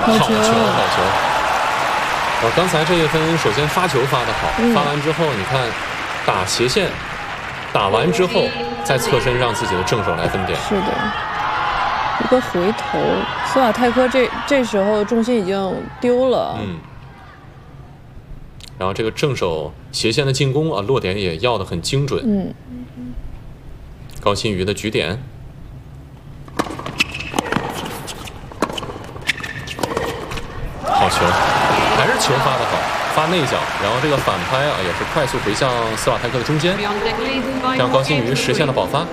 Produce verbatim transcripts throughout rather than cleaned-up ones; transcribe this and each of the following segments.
好球，好球！哦，刚才这一分，首先发球发得好，嗯、发完之后，你看打斜线，打完之后再侧身让自己的正手来分点。 是的，一个回头，斯瓦泰克这这时候重心已经丢了。 嗯。然后这个正手斜线的进攻啊，落点也要得很精准。 嗯。 高新瑜的举点。好球，还是球发得好，发内角，然后这个反拍啊也是快速回向斯瓦泰克的中间，让高新瑜实现了保发。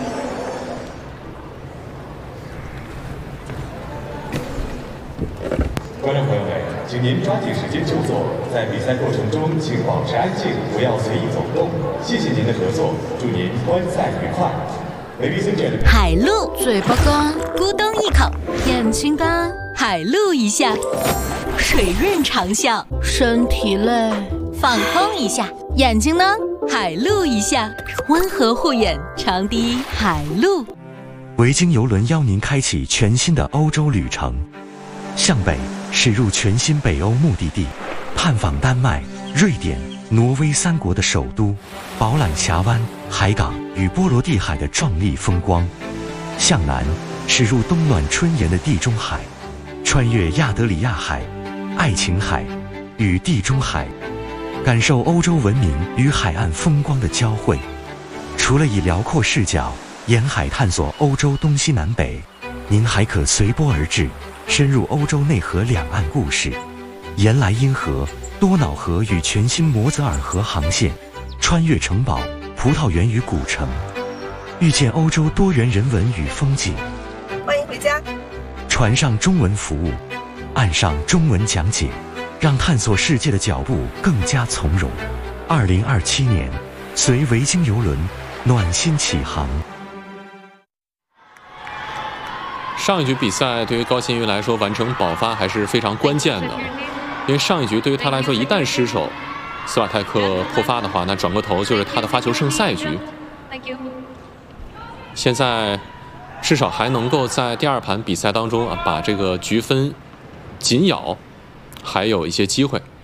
观众朋友们，请您抓紧时间就坐，在比赛过程中请保持安静，不要随意走动。谢谢您的合作，祝您观赛愉快。 海陆嘴巴干，咕咚一口；眼睛干，海陆一下；水润长啸，身体累，放空一下；眼睛呢，海陆一下，温和护眼，长笛海陆。 维京邮轮邀您开启全新的欧洲旅程，向北驶入全新北欧目的地，探访丹麦、瑞典、挪威三国的首都，饱览峡湾、海港与波罗的海的壮丽风光；向南驶入冬暖春炎的地中海，穿越亚得里亚海、爱琴海与地中海，感受欧洲文明与海岸风光的交汇。除了以辽阔视角沿海探索欧洲东西南北，您还可随波而至，深入欧洲内河两岸故事，沿莱茵河、多瑙河与全新摩泽尔河航线，穿越城堡、葡萄园与古城，遇见欧洲多元人文与风景。 欢迎回家。 船上中文服务，岸上中文讲解，让探索世界的脚步更加从容。二零二七年，随维京邮轮暖心起航。 上一局比赛对于高新瑜来说，完成保发还是非常关键的，因为上一局对于他来说，一旦失手，斯瓦泰克破发的话，那转过头就是他的发球胜赛局。现在至少还能够在第二盘比赛当中啊，把这个局分紧咬，还有一些机会。